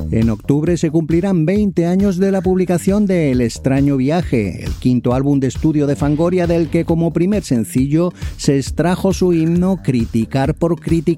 En octubre se cumplirán 20 años de la publicación de El extraño viaje, el quinto álbum de estudio de Fangoria, del que como primer sencillo se extrajo su himno Criticar por criticar.